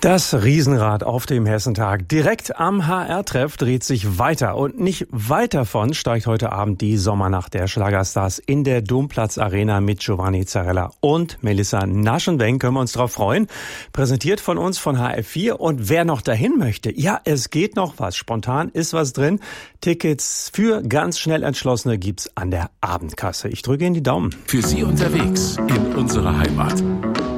Das Riesenrad auf dem Hessentag direkt am HR-Treff dreht sich weiter. Und nicht weit davon steigt heute Abend die Sommernacht der Schlagerstars in der Domplatz Arena mit Giovanni Zarella und Melissa Naschenwenk. Können wir uns drauf freuen. Präsentiert von uns von HR4. Und wer noch dahin möchte, ja, es geht noch was. Spontan ist was drin. Tickets für ganz schnell Entschlossene gibt's an der Abendkasse. Ich drücke Ihnen die Daumen. Für Sie unterwegs in unsere Heimat.